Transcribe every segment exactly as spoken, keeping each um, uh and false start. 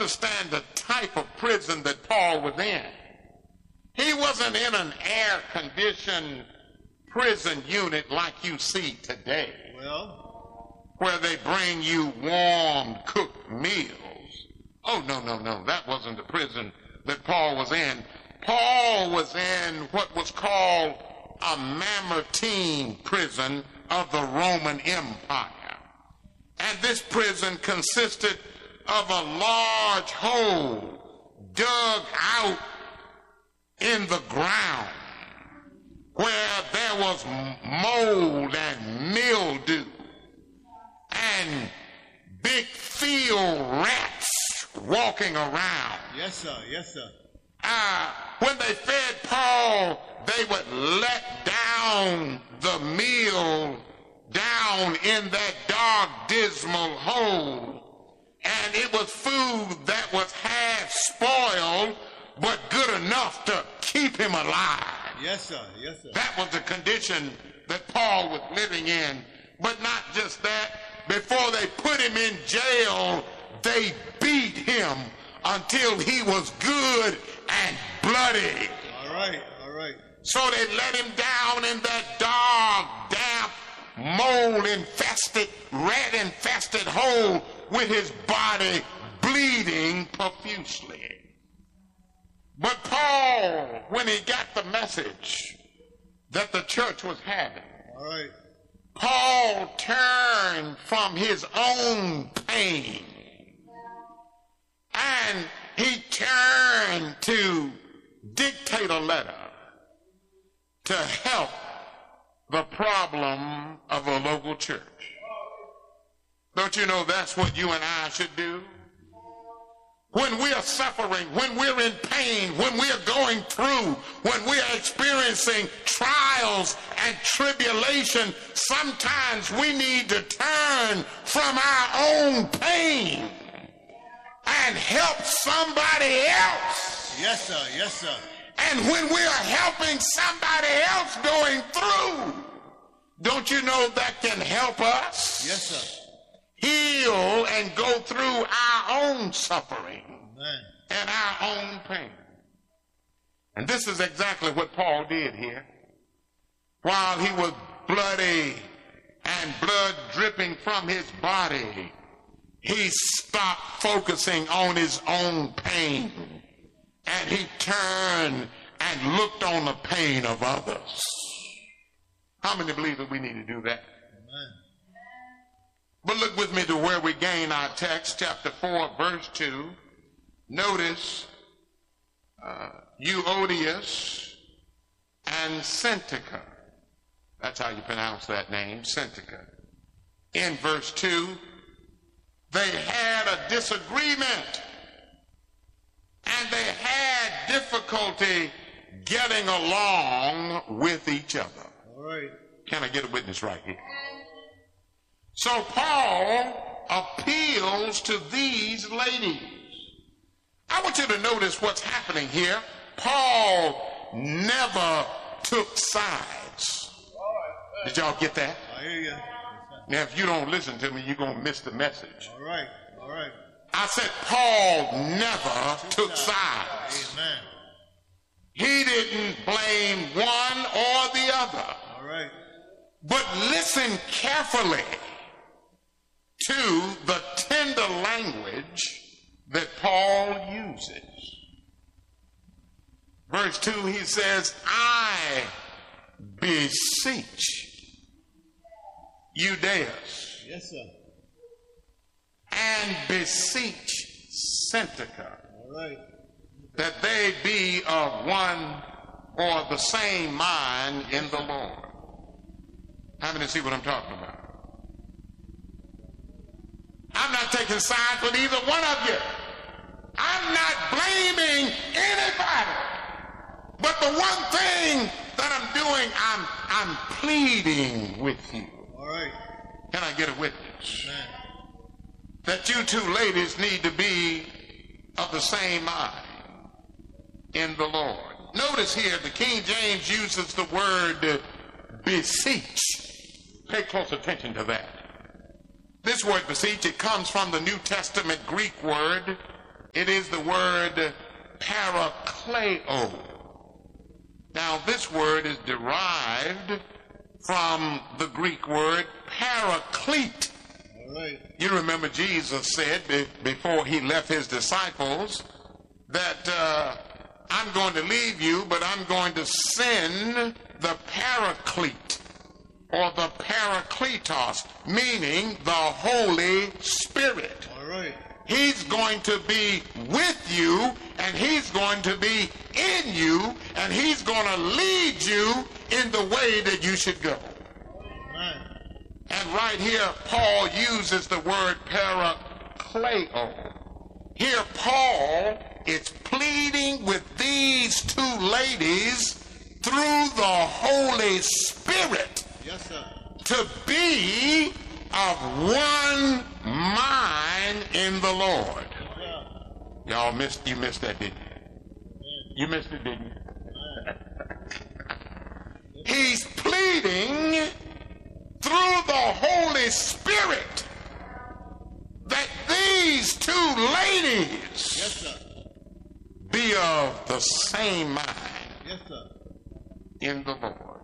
understand the type of prison that Paul was in. He wasn't in an air-conditioned prison unit like you see today. Well, where they bring you warm, cooked meals. Oh, no, no, no. That wasn't the prison that Paul was in. Paul was in what was called a Mamertine prison of the Roman Empire. And this prison consisted of a large hole dug out in the ground where there was mold and mildew and big field rats walking around. Yes, sir. Yes, sir. Uh, when they fed Paul, they would let down the meal down in that dark, dismal hole. And it was food that was half spoiled, but good enough to keep him alive. Yes, sir. Yes, sir. That was the condition that Paul was living in. But not just that. Before they put him in jail, they beat him until he was good and bloody. All right, all right. So they let him down in that dark, damp, mold-infested, rat-infested hole with his body bleeding profusely. But Paul, when he got the message that the church was having, all right, Paul turned from his own pain and he turned to dictate a letter to help the problem of a local church. Don't you know that's what you and I should do? When we are suffering, when we're in pain, when we are going through, when we are experiencing trials and tribulation, sometimes we need to turn from our own pain and help somebody else. Yes, sir. Yes, sir. And when we are helping somebody else going through, don't you know that can help us? Yes, sir. Heal and go through our own suffering. Amen. And our own pain. And this is exactly what Paul did here. While he was bloody and blood dripping from his body, he stopped focusing on his own pain. And he turned and looked on the pain of others. How many believe that we need to do that? Amen. But look with me to where we gain our text, chapter four, verse two. Notice uh, Euodias and Syntyche. That's how you pronounce that name, Syntyche. In verse two, they had a disagreement and they had difficulty getting along with each other. All right. Can I get a witness right here? So Paul appeals to these ladies. I want you to notice what's happening here. Paul never took sides. Did y'all get that? I hear you. Now, if you don't listen to me, you're going to miss the message. All right. All right. I said Paul never took sides. Amen. He didn't blame one or the other. All right. But listen carefully to the tender language that Paul uses. Verse two, he says, I beseech Euodias Yes, sir. and beseech Syntyche All right. that they be of one or the same mind in the Lord. How many see what I'm talking about? I'm not taking sides with either one of you. I'm not blaming anybody. But the one thing that I'm doing, I'm I'm pleading with you. All right. Can I get a witness? Amen. That you two ladies need to be of the same mind in the Lord. Notice here the King James uses the word beseech. Pay close attention to that. This word beseech, it comes from the New Testament Greek word It is the word parakleo. Now, this word is derived from the Greek word paraclete. All right. You remember Jesus said be- before he left his disciples that uh, I'm going to leave you, but I'm going to send the paraclete or the parakletos, meaning the Holy Spirit. All right. He's going to be with you, and he's going to be in you, and he's going to lead you in the way that you should go. Amen. And right here, Paul uses the word parakleo. Here, Paul is pleading with these two ladies through the Holy Spirit Yes, sir. to be of one mind in the Lord. Yes, sir. Y'all missed, you missed that, didn't you? You missed it, didn't you? He's pleading through the Holy Spirit that these two ladies Yes, sir. be of the same mind Yes, sir. in the Lord.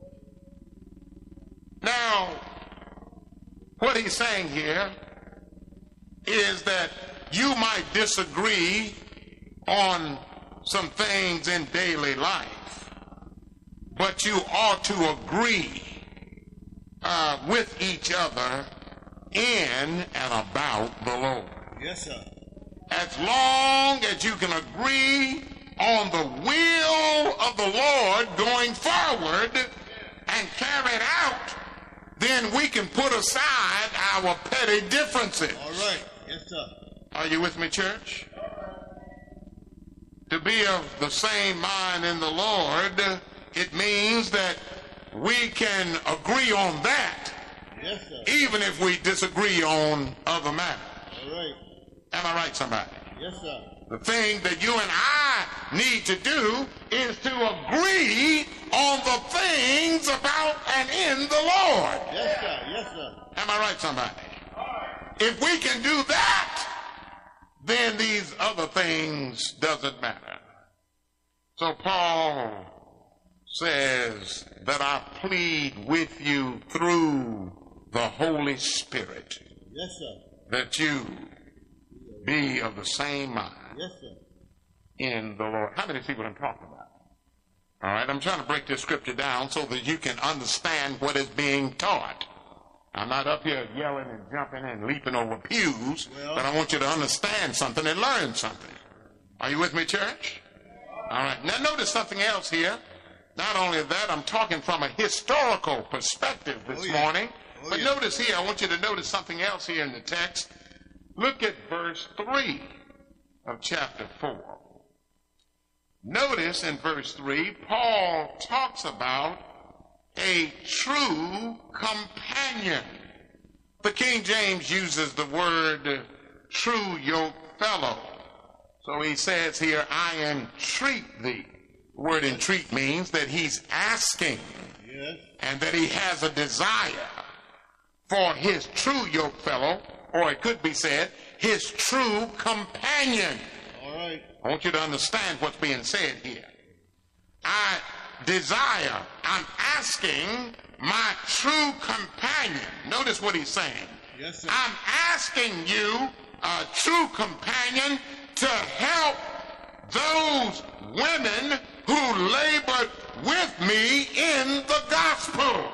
Now, what he's saying here is that you might disagree on some things in daily life, but you ought to agree uh, with each other in and about the Lord. Yes, sir. As long as you can agree on the will of the Lord going forward and carry it out, then we can put aside our petty differences. All right. Yes, sir. Are you with me, church? To be of the same mind in the Lord, it means that we can agree on that, Yes, sir. even if we disagree on other matters. All right. Am I right, somebody? Yes, sir. The thing that you and I need to do is to agree on the things about and in the Lord. Yes, sir. Yes, sir. Am I right, somebody? If we can do that, then these other things doesn't matter. So Paul says that I plead with you through the Holy Spirit Yes, sir. that you be of the same mind Yes, sir. in the Lord. How many see what I'm talking about? All right, I'm trying to break this scripture down so that you can understand what is being taught. I'm not up here yelling and jumping and leaping over pews, Well, but I want you to understand something and learn something. Are you with me, church? All right, now notice something else here. Not only that, I'm talking from a historical perspective this Oh, yeah. morning, Oh, but yeah. notice here, I want you to notice something else here in the text. Look at verse three of chapter four. Notice in verse three, Paul talks about a true companion. The King James uses the word true yoke fellow. So he says here, I entreat thee. The word entreat means that he's asking Yes. and that he has a desire for his true yoke fellow, or it could be said, his true companion. All right. I want you to understand what's being said here. I desire, I'm asking my true companion. Notice what he's saying. Yes, sir. I'm asking you, a true companion, to help those women who labored with me in the gospel.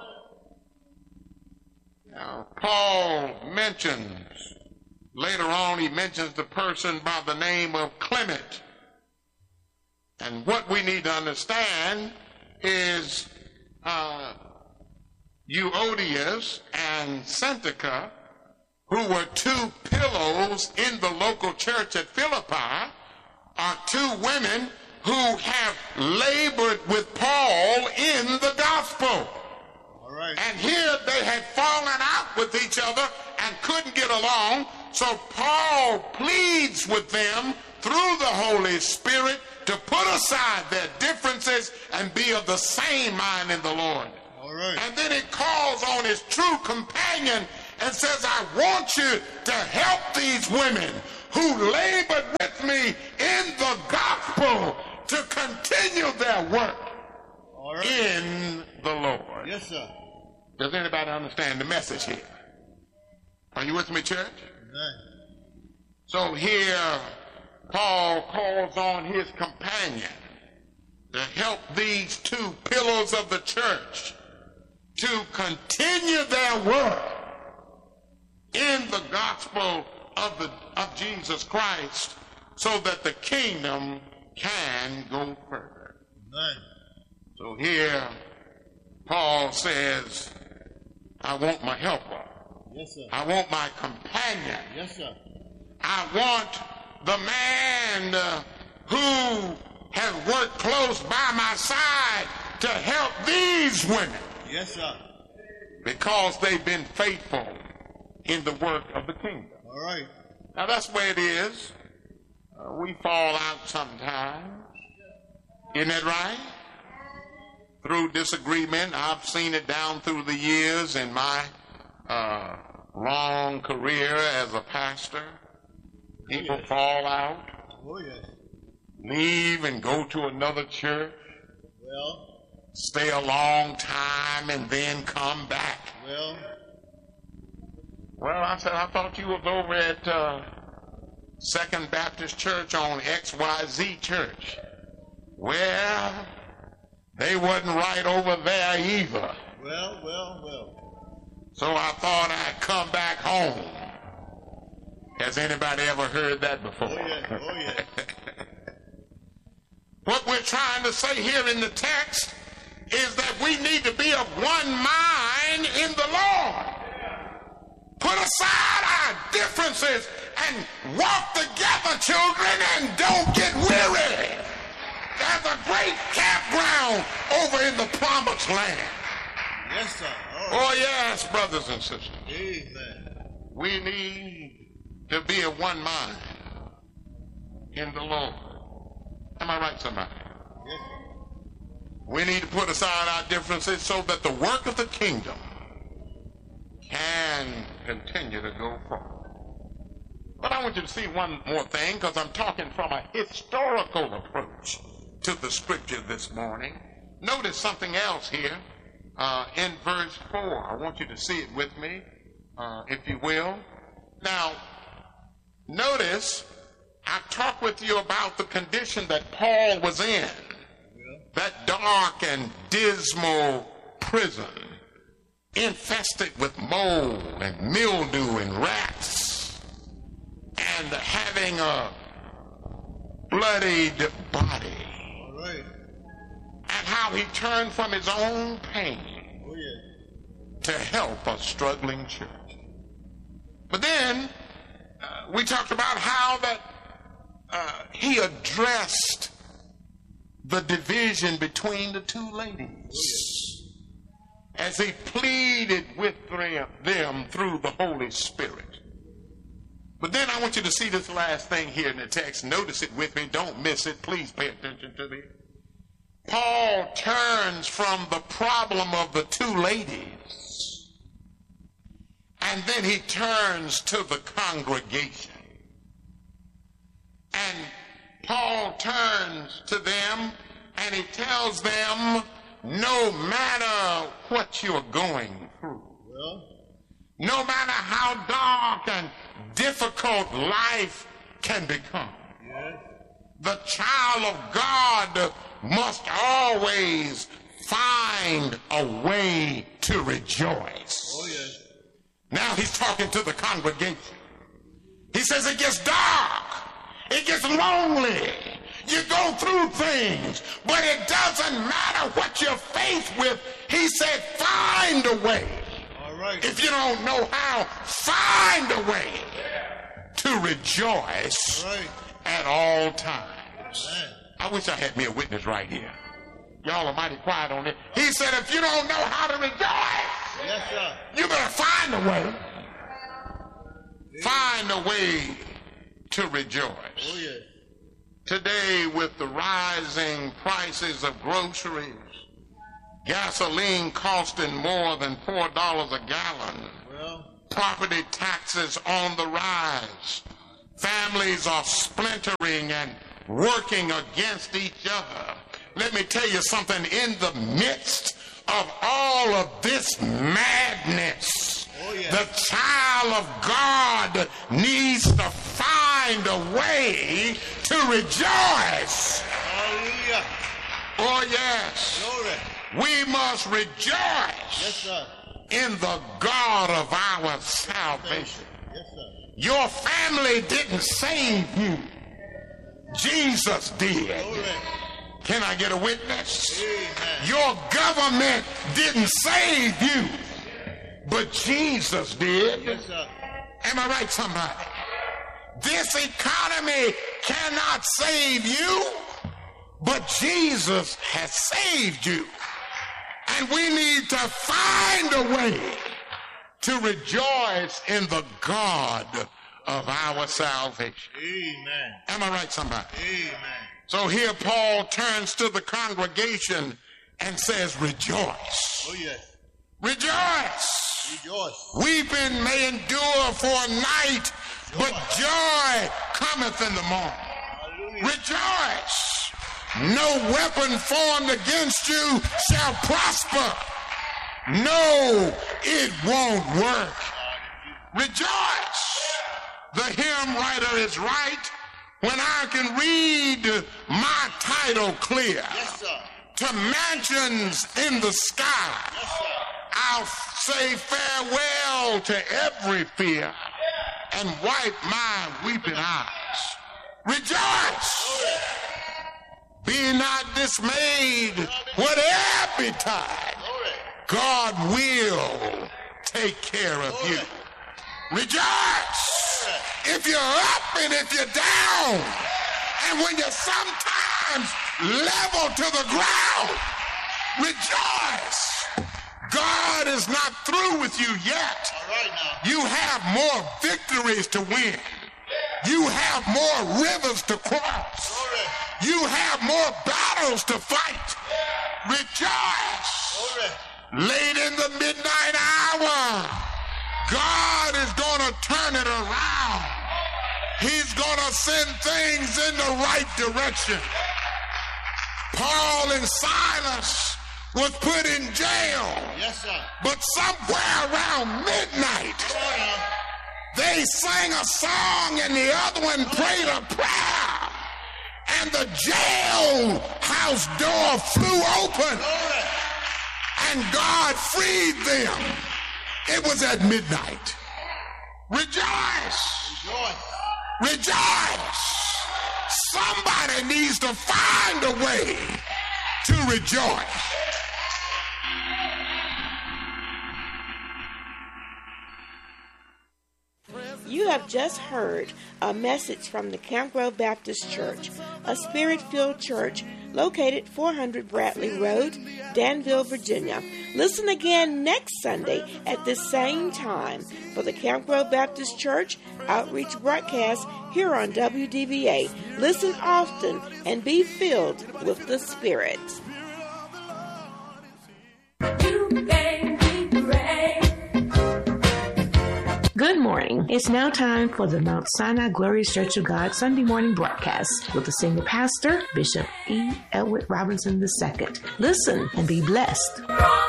Now, Paul mentions, later on he mentions the person by the name of Clement. And what we need to understand is uh, Euodias and Syntyche, who were two pillows in the local church at Philippi, are two women who have labored with Paul in the gospel. All right. And here they had fallen out with each other and couldn't get along. So Paul pleads with them through the Holy Spirit to put aside their differences and be of the same mind in the Lord. All right. And then he calls on his true companion and says, I want you to help these women who labored with me in the gospel to continue their work All right. in the Lord. Yes, sir. Does anybody understand the message here? Are you with me, church? Amen. So here, Paul calls on his companion to help these two pillars of the church to continue their work in the gospel of the of Jesus Christ so that the kingdom can go further. Amen. So here, Paul says, I want my helper. Yes, sir. I want my companion. Yes, sir. I want the man uh, who has worked close by my side to help these women Yes, sir. because they've been faithful in the work of the kingdom. All right. Now that's where it is. Uh, we fall out sometimes. Isn't that right? Through disagreement. I've seen it down through the years in my uh, long career as a pastor. People Oh, yes. fall out, Oh, yes. leave and go to another church, Well, stay a long time and then come back. well, Well, I said, I thought you was over at uh, Second Baptist Church on X Y Z Church. Well, they wasn't right over there either. well, well, well. So I thought I'd come back home. Has anybody ever heard that before? Oh, yes. Oh, yes. What we're trying to say here in the text is that we need to be of one mind in the Lord. Put aside our differences and walk together, children, and don't get weary. There's a great campground over in the promised land. Yes, sir. All Oh, right. yes, brothers and sisters. Amen. We need to be of one mind in the Lord. Am I right, somebody? Yes, sir. We need to put aside our differences so that the work of the kingdom can continue to go forward. But I want you to see one more thing, because I'm talking from a historical approach to the scripture this morning. Notice something else here uh, in verse four. I want you to see it with me, uh, if you will. Now, notice I talked with you about the condition that Paul was in, Well, that dark and dismal prison, infested with mold and mildew and rats, and having a bloodied body, all right. and how he turned from his own pain Oh, yes. to help a struggling church. But then uh, we talked about how that uh, he addressed the division between the two ladies as he pleaded with them through the Holy Spirit. But then I want you to see this last thing here in the text. Notice it with me. Don't miss it. Please pay attention to me. Paul turns from the problem of the two ladies, and then he turns to the congregation. And Paul turns to them and he tells them, no matter what you're going through, Well, no matter how dark and difficult life can become, yes. the child of God must always find a way to rejoice. Oh, yes. Now he's talking to the congregation. He says it gets dark. It gets lonely. You go through things, but it doesn't matter what you're faced with. He said, find a way. All right. If you don't know how, find a way to rejoice All right. at all times. Amen. I wish I had me a witness right here. Y'all are mighty quiet on it. He said, if you don't know how to rejoice, Yes, sir. you better find a way. Find a way to rejoice. Oh, yes. Today, with the rising prices of groceries, gasoline costing more than four dollars a gallon, Well, property taxes on the rise, Families are splintering and working against each other. Let me tell you something. In the midst of all of this madness, Oh, yeah. the child of God needs to find a way to rejoice. Hallelujah. Oh, yes. Glory. We must rejoice Yes, sir. in the God of our salvation. Yes, sir. Your family didn't save you. Jesus did. Glory. Can I get a witness? Amen. Your government didn't save you, but Jesus did. Yes, sir. Am I right, somebody? This economy cannot save you, but Jesus has saved you. And we need to find a way to rejoice in the God of our salvation. Amen. Am I right, somebody? Amen. So here Paul turns to the congregation and says, rejoice. Oh, yes. Rejoice. Rejoice. Weeping may endure for a night, but joy cometh in the morning. Hallelujah. Rejoice. No weapon formed against you shall prosper. No, it won't work. Rejoice. The hymn writer is right when I can read my title clear. Yes, sir. To mansions in the sky, Yes, sir. I'll say farewell to every fear and wipe my weeping eyes. Rejoice. Be not dismayed, whatever betide. Glory. God will take care of you. Rejoice. If you're up and if you're down, and when you're sometimes level to the ground, rejoice. God is not through with you yet. All right now. You have more victories to win. You have more rivers to cross. Glory. You have more battles to fight. Rejoice. Glory. Late in the midnight hour, God is going to turn it around. He's going to send things in the right direction. Paul and Silas was put in jail, Yes, sir. but somewhere around midnight, Come on now. they sang a song and the other one prayed a prayer. And the jailhouse door flew open Glory. and God freed them. It was at midnight. Rejoice. Rejoice. Rejoice. Somebody needs to find a way to rejoice. You have just heard a message from the Camp Grove Baptist Church, a spirit-filled church located four hundred Bradley Road, Danville, Virginia. Listen again next Sunday at this same time for the Camp Grove Baptist Church outreach broadcast here on W D V A. Listen often and be filled with the Spirit. Good morning. It's now time for the Mount Sinai Glorious Church of God Sunday morning broadcast with the senior pastor, Bishop E. Elwood Robinson the Second. Listen and be blessed.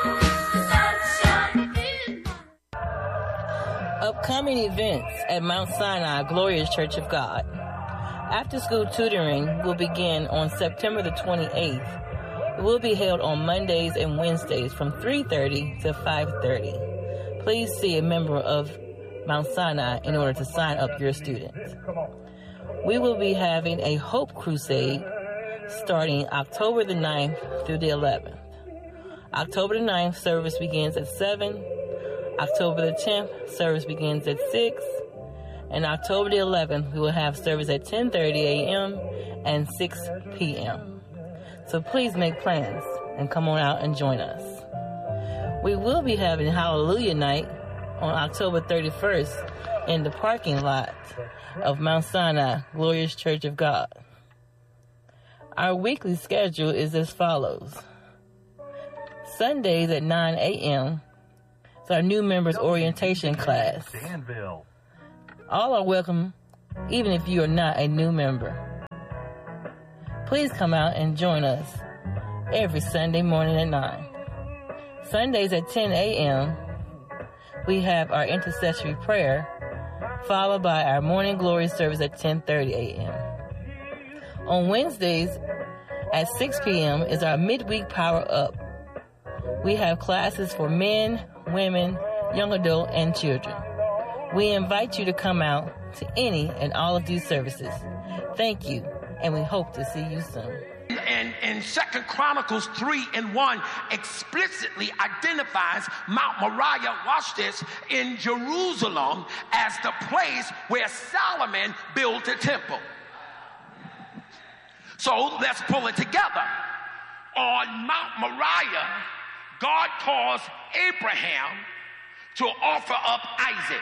Upcoming events at Mount Sinai Glorious Church of God. After school tutoring will begin on September the twenty-eighth. It will be held on Mondays and Wednesdays from three thirty to five thirty. Please see a member of Mount Sinai in order to sign up your students. We will be having a Hope Crusade starting October the ninth through the eleventh. October the ninth service begins at seven. October the tenth service begins at six. And October the eleventh we will have service at ten thirty a.m. and six p.m. So please make plans and come on out and join us. We will be having Hallelujah Night on October thirty-first in the parking lot of Mount Sinai Glorious Church of God. Our weekly schedule is as follows. Sundays at nine a.m. is our new members orientation class. All are welcome even if you are not a new member. Please come out and join us every Sunday morning at nine. Sundays at ten a.m., we have our intercessory prayer, followed by our morning glory service at ten thirty a.m. On Wednesdays at six p.m. is our midweek power up. We have classes for men, women, young adult, and children. We invite you to come out to any and all of these services. Thank you, and we hope to see you soon. And, and Second Chronicles three and one explicitly identifies Mount Moriah, watch this, in Jerusalem as the place where Solomon built a temple. So let's pull it together. On Mount Moriah, God caused Abraham to offer up Isaac.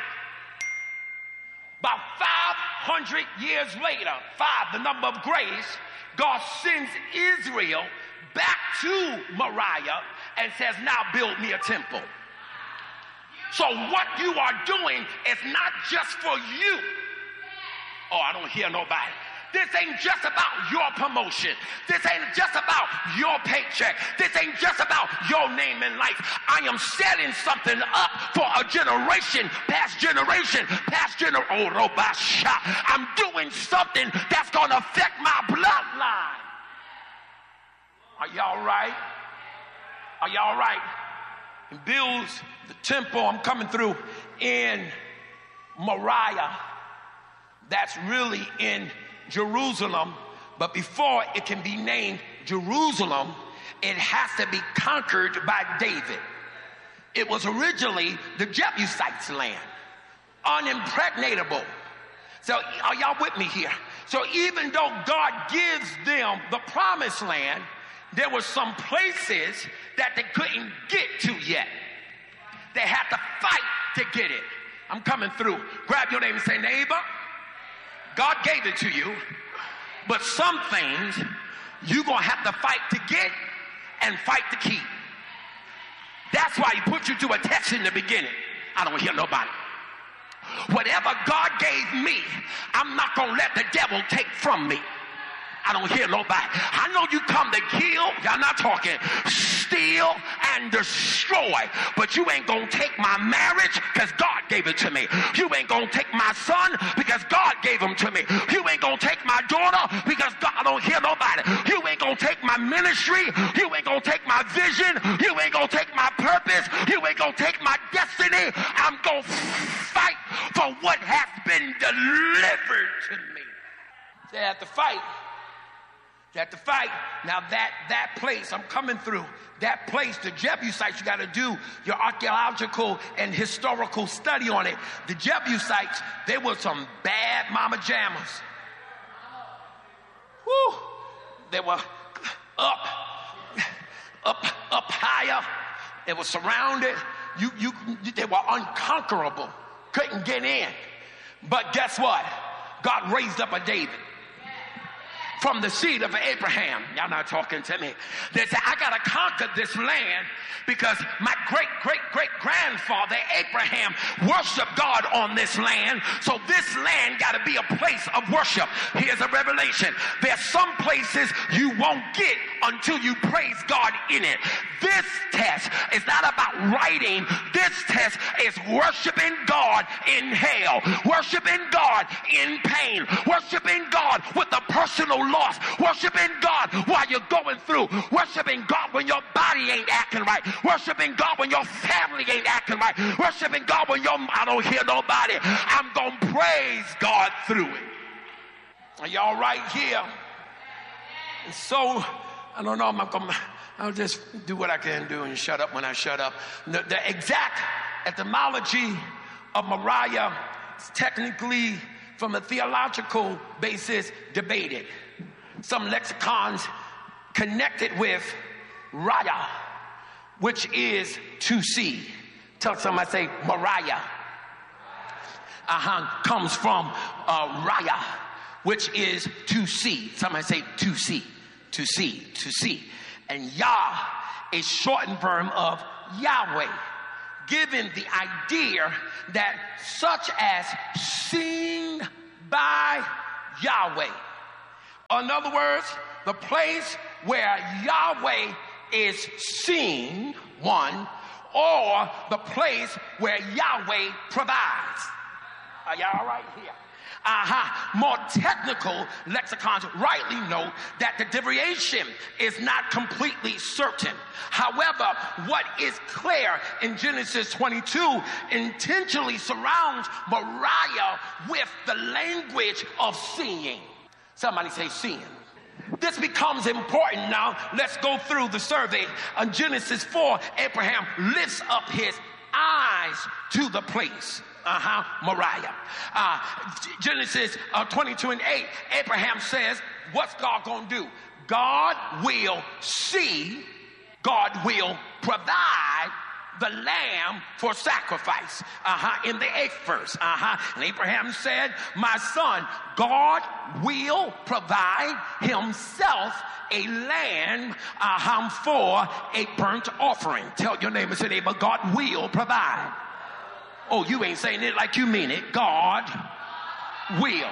About five hundred years later, five, the number of grace, God sends Israel back to Moriah and says, now build me a temple. So what you are doing is not just for you. Oh, I don't hear nobody. This ain't just about your promotion. This ain't just about your paycheck. This ain't just about your name in life. I am setting something up for a generation, past generation, past generation. Oh, Robasha. I'm doing something that's going to affect my bloodline. Are y'all right? Are y'all right? He builds the temple. I'm coming through in Moriah. That's really in Jerusalem, but before it can be named Jerusalem, it has to be conquered by David. It was originally the Jebusites' land, unimpregnatable. So are y'all with me here? So even though God gives them the promised land, there were some places that they couldn't get to yet. They had to fight to get it. I'm coming through. Grab your neighbor and say, neighbor, God gave it to you, but some things you're going to have to fight to get and fight to keep. That's why he put you through a test in the beginning. I don't hear nobody. Whatever God gave me, I'm not going to let the devil take from me. I don't hear nobody. I know you come to kill, y'all not talking, steal and destroy, but you ain't gonna take my marriage because God gave it to me. You ain't gonna take my son because God gave him to me. You ain't gonna take my daughter because God, I don't hear nobody. You ain't gonna take my ministry. You ain't gonna take my vision. You ain't gonna take my purpose. You ain't gonna take my destiny. I'm gonna fight for what has been delivered to me. They have to fight. You have to fight. Now that, that place, I'm coming through, that place, the Jebusites, you got to do your archaeological and historical study on it. The Jebusites, they were some bad mama jammers. Woo! They were up, up, up higher. They were surrounded. You, you, they were unconquerable. Couldn't get in. But guess what? God raised up a David from the seed of Abraham. Y'all not talking to me. They said, I got to conquer this land because my great, great, great grandfather Abraham worshiped God on this land. So this land got to be a place of worship. Here's a revelation. There's some places you won't get until you praise God in it. This test is not about writing. This test is worshiping God in hell, worshiping God in pain, worshiping God with a personal loss, worshiping God while you're going through, worshiping God when your body ain't acting right, worshiping God when your family ain't acting right, worshiping God when your, I don't hear nobody. I'm going to praise God through it. Are y'all right here? And so, I don't know, I'm not gonna, I'll just do what I can do and shut up when I shut up. The, the exact etymology of Moriah is technically, from a theological basis, debated. Some lexicons connect it with Raya, which is to see. Tell somebody, say Moriah. Uh-huh, comes from uh, Raya, which is to see. Somebody say to see, to see, to see. And Yah is shortened form of Yahweh, giving the idea that such as seeing by Yahweh. In other words, the place where Yahweh is seen, one, or the place where Yahweh provides. Are y'all all right here? Uh-huh. More technical lexicons rightly note that the derivation is not completely certain. However, what is clear in Genesis twenty-two intentionally surrounds Moriah with the language of seeing. Somebody say seeing. This becomes important now. Let's go through the survey. On Genesis four, Abraham lifts up his eyes to the place. Uh-huh, Moriah. Uh, Genesis uh, twenty-two and eight, Abraham says, what's God gonna do? God will see, God will provide the lamb for sacrifice. Uh-huh, in the eighth verse. Uh-huh, and Abraham said, my son, God will provide himself a lamb uh-huh, for a burnt offering. Tell your neighbor, say neighbor, God will provide. Oh, you ain't saying it like you mean it. God will.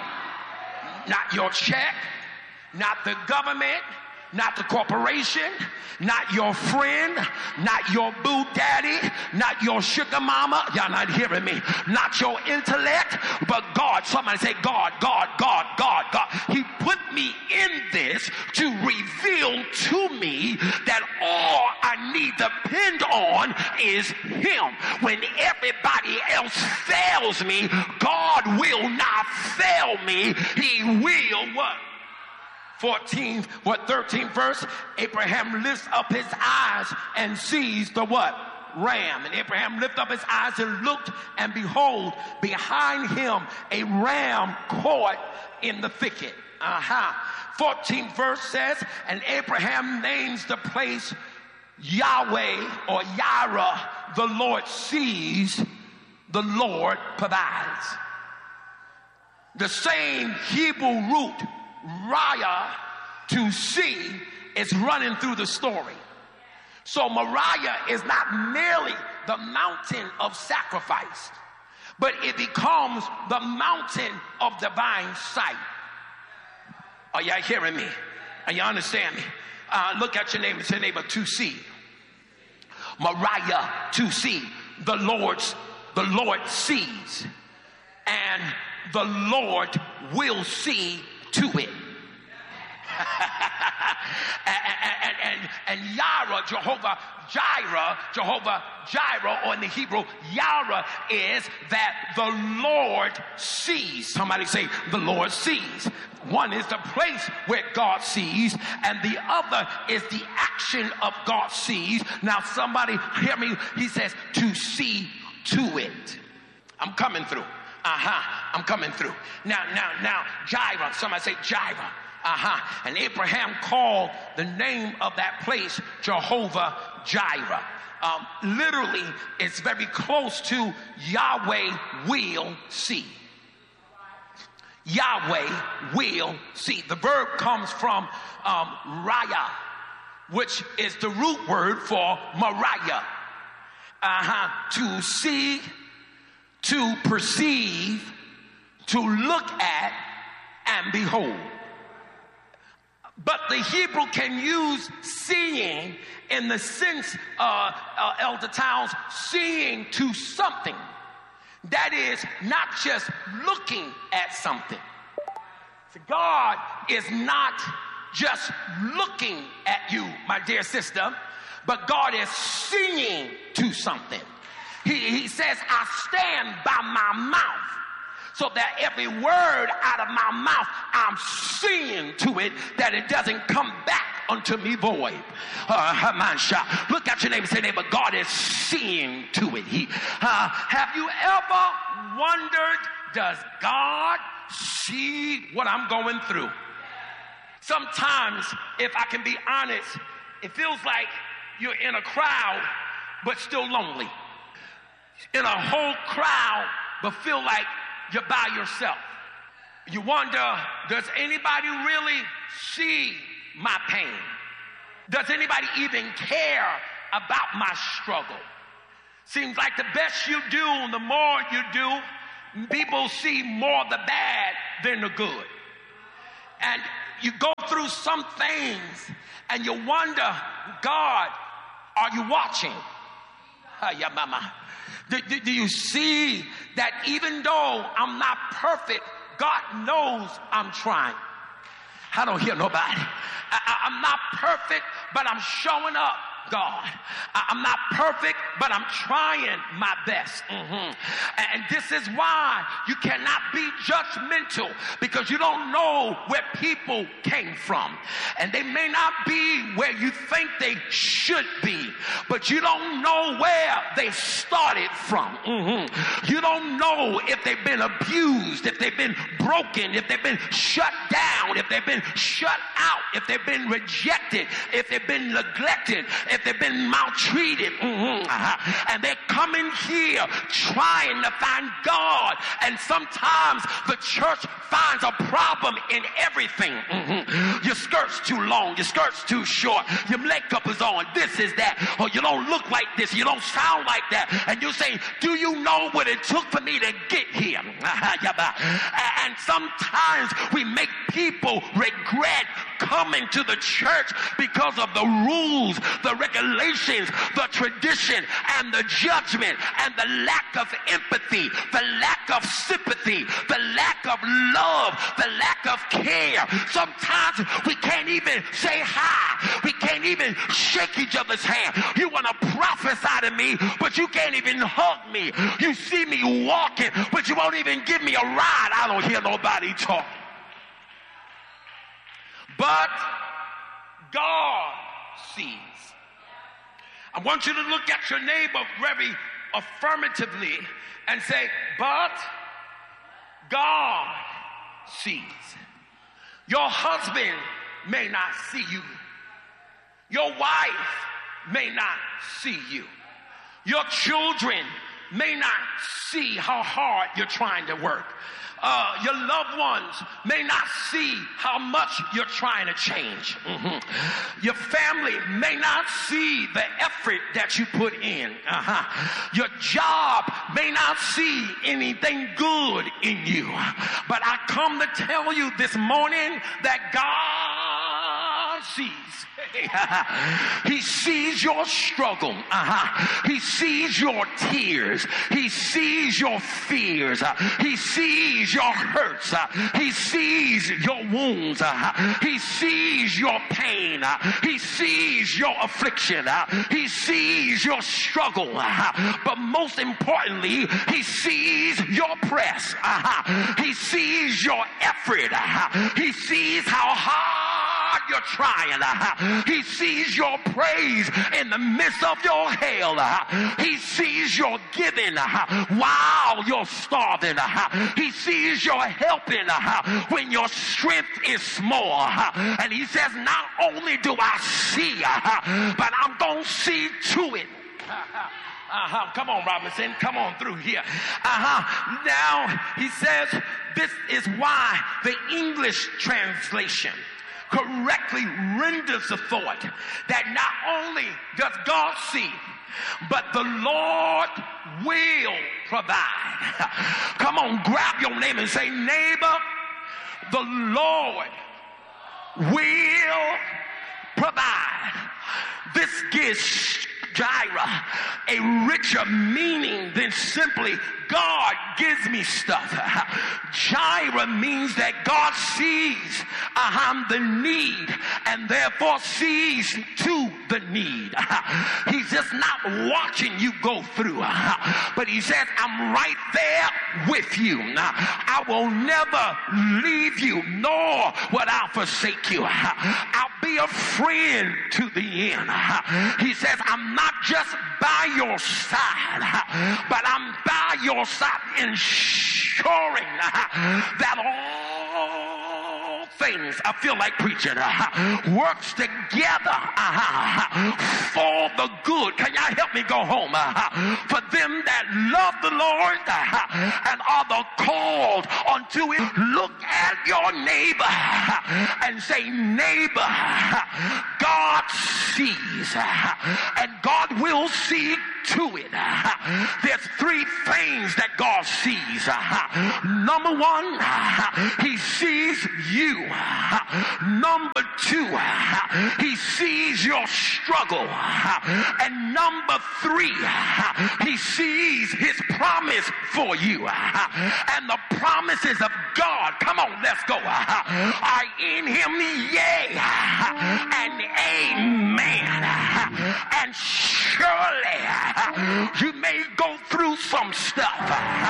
Not your check, not the government, not the corporation, not your friend, not your boo daddy, not your sugar mama. Y'all not hearing me. Not your intellect, but God. Somebody say God, God, God, God, God. He put me in this to reveal to me that all I need to depend on is him. When everybody else fails me, God will not fail me. He will what? fourteenth, what, thirteenth verse, Abraham lifts up his eyes and sees the what? Ram. And Abraham lifted up his eyes and looked, and behold, behind him a ram caught in the thicket. Uh-huh. fourteenth verse says, and Abraham names the place Yahweh or Yireh, the Lord sees, the Lord provides. The same Hebrew root Raya, to see, is running through the story. So Moriah is not merely the mountain of sacrifice, but it becomes the mountain of divine sight. Are y'all hearing me? Are you understand me? Uh, look at your neighbor and say, neighbor, to see. Moriah, to see. The Lord's, the Lord sees. And the Lord will see to it. and, and, and, and Yireh, Jehovah Jireh, Jehovah Jireh, or in the Hebrew, Yireh, is that the Lord sees. Somebody say, the Lord sees. One is the place where God sees, and the other is the action of God sees. Now somebody hear me. He says, to see to it. I'm coming through. Uh-huh. I'm coming through. Now, now, now, Jireh. Somebody say Jireh. Uh-huh. And Abraham called the name of that place Jehovah Jireh. Um, literally, it's very close to Yahweh will see. Yahweh will see. The verb comes from um, raya, which is the root word for Moriah. Uh-huh. To see, to perceive, to look at, and behold. But the Hebrew can use seeing in the sense, uh, uh, Elder Towns, seeing to something. That is not just looking at something. So God is not just looking at you, my dear sister, but God is seeing to something. He, he says, I stand by my mouth, so that every word out of my mouth, I'm seeing to it that it doesn't come back unto me void. Uh, Look at your neighbor and say, neighbor, God is seeing to it. He, uh, have you ever wondered, does God see what I'm going through? Sometimes, if I can be honest, it feels like you're in a crowd, but still lonely. In a whole crowd, but feel like you're by yourself. You wonder, does anybody really see my pain? Does anybody even care about my struggle? Seems like the best you do, the more you do, people see more the bad than the good. And you go through some things and you wonder, God, are you watching? Uh, yeah, mama. Do, do, do you see that even though I'm not perfect, God knows I'm trying? I don't hear nobody. I, I, I'm not perfect, but I'm showing up, God. I, I'm not perfect, but I'm trying my best. Mm-hmm. And this is why you cannot be judgmental, because you don't know where people came from. And they may not be where you think they should be, but you don't know where they started from. Mm-hmm. You don't know if they've been abused, if they've been broken, if they've been shut down, if they've been shut out, if they've been rejected, if they've been neglected, if they've been maltreated. Mm-hmm. Uh-huh. And they're coming here trying to find God. And sometimes the church finds a problem in everything. Mm-hmm. Your skirt's too long, your skirt's too short, your makeup is on, this is that, or you don't look like this, you don't sound like that. And you're saying, do you know what it took for me to get here? And sometimes we make people regret coming to the church because of the rules, the regulations, the tradition, and the judgment, and the lack of empathy, the lack of sympathy, the lack of love, the lack of care. Sometimes we can't even say hi. We can't even shake each other's hand. You want to prophesy to me, but you can't even hug me. You see me walking, but you won't even give me a ride. I don't hear nobody talk. But God sees. I want you to look at your neighbor very affirmatively and say, but God sees. Your husband may not see you. Your wife may not see you. Your children may not see how hard you're trying to work. Uh, your loved ones may not see how much you're trying to change. Mm-hmm. Your family may not see the effort that you put in. Uh-huh. Your job may not see anything good in you. But I come to tell you this morning that God sees. He sees your struggle. Uh-huh. He sees your tears. He sees your fears. Uh, he sees your hurts. Uh, he sees your wounds. Uh, he sees your pain. Uh, he sees your affliction. Uh, he sees your struggle. Uh, but most importantly, he sees your press. Uh, he sees your effort. Uh, he sees how hard you're trying. Uh, he sees your praise in the midst of your hell. Uh, he sees your giving uh, while you're starving. Uh, he sees your helping uh, when your strength is small. Uh, and he says, not only do I see, uh, but I'm going to see to it. Uh-huh. Come on, Robinson. Come on through here. Uh-huh. Now, he says, this is why the English translation correctly renders the thought that not only does God see, but the Lord will provide. Come on, grab your neighbor and say, neighbor, the Lord will provide. This gives Jireh a richer meaning than simply God gives me stuff. Jireh means that God sees uh, the need and therefore sees to the need. He's just not watching you go through, but he says, I'm right there with you. I will never leave you, nor will I forsake you. I'll be a friend to the end. He says, I'm not just by your side, but I'm by your side, ensuring that all things, I feel like preaching, works together for the good. Can y'all help me go home? For them that love the Lord and are the called unto it. Look at your neighbor and say, neighbor, God sees, and God will see to it, there's three things that God sees. Number one, he sees you. Number two, he sees your struggle. And number three, he sees his promise for you. And the promises of God, come on, let's go, are in him, yea, and amen. And surely you may go through some stuff.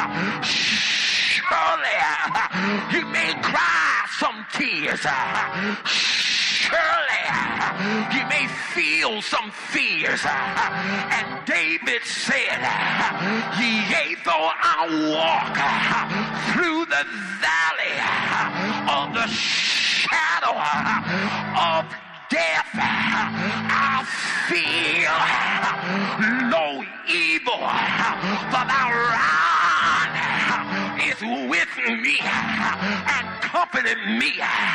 Surely you may cry some tears. Surely you may feel some fears. And David said, yea, though I walk through the valley of the shadow of death, I feel no evil, for thou rod is with me and comforted me.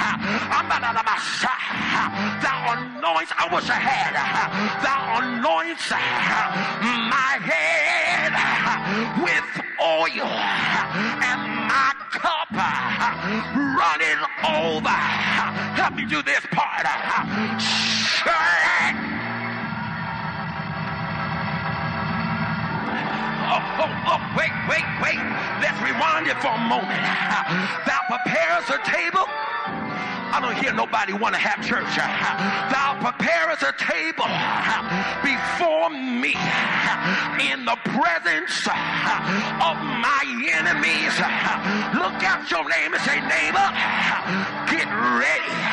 Thou anoints, I wish I had, thou anoints my head with oil, and my cup running over. Help me do this part. Surely. Oh, oh, oh, wait, wait, wait. Let's rewind it for a moment. Thou preparest a table. I don't hear nobody want to have church. Thou preparest a table before me in the presence of my enemies. Look at your name and say, neighbor, get ready